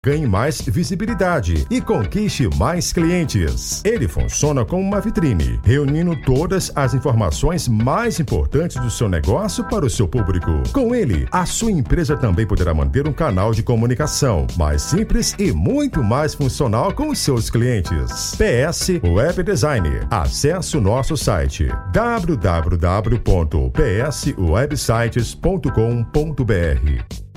Ganhe mais visibilidade e conquiste mais clientes. Ele funciona como uma vitrine, reunindo todas as informações mais importantes do seu negócio para o seu público. Com ele, a sua empresa também poderá manter um canal de comunicação mais simples e muito mais funcional com os seus clientes. PS Web Design. Acesse o nosso site www.pswebsites.com.br.